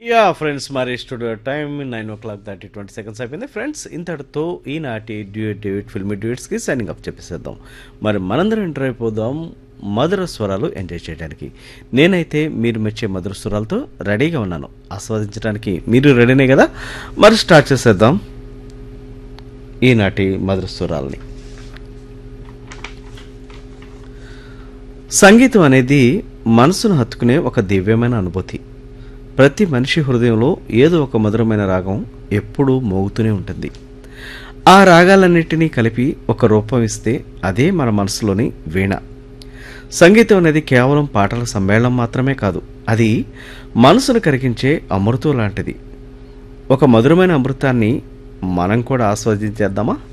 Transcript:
Friends మరి studio time 9:30 అయిపోయింది friends. ఇంతటితో ఈనాటి డ్యూట్ ఫిల్మీ డ్యూట్స్కి సైనింగ్ అప్ చెప్పేసేద్దాం. మరి మనందరం ఎంటర్ అయిపోదాం మధుర స్వరాలు ఎంజాయ్ చేయడానికి. నేనైతే మీరు మెచ్చే మధుర స్వరాలతో రెడీగా ఉన్నాను, ఆస్వాదించడానికి మీరు రెడీనే కదా. మరి స్టార్ట్ చేసేద్దాం ఈనాటి మధుర స్వరాలని. సంగీతం అనేది మనసును హత్తుకునే ఒక దివ్యమైన అనుభూతి. ప్రతి మనిషి హృదయంలో ఏదో ఒక మధురమైన రాగం ఎప్పుడూ మోగుతూనే ఉంటుంది. ఆ రాగాలన్నిటినీ కలిపి ఒక రూపం ఇస్తే అదే మన మనసులోని వీణ. సంగీతం అనేది కేవలం పాటల సమ్మేళనం మాత్రమే కాదు, అది మనసును కరిగించే అమృతం లాంటిది. ఒక మధురమైన అమృతాన్ని మనం కూడా ఆస్వాదించేద్దామా?